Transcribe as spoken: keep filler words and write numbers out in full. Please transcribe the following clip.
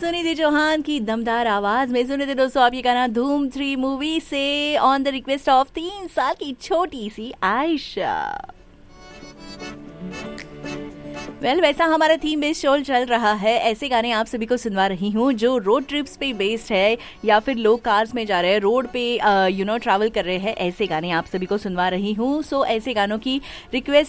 सुनिधि चौहान की दमदार आवाज में सुने थे दोस्तों आप ये गाना धूम थ्री मूवी से ऑन द रिक्वेस्ट ऑफ तीन साल की छोटी सी आयशा। वेल well, वैसा हमारा थीम बेस्ड शो चल रहा है। ऐसे गाने आप सभी को सुनवा रही हूँ जो रोड ट्रिप्स पे बेस्ड है या फिर लोग कार्स में जा रहे हैं, रोड पे यू नो ट्रैवल कर रहे हैं, ऐसे गाने आप सभी को सुनवा रही हूँ। सो so, ऐसे गानों की रिक्वेस्ट